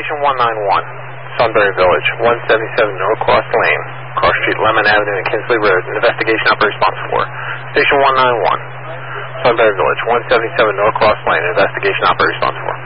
Station 191, Sunbury Village, 177 Norcross Lane, Cross Street, Lemon Avenue, and Kinsley Road. An investigation not be responsible for. Station 191, Sunbury Village, 177 Norcross Lane. An investigation not be responsible for.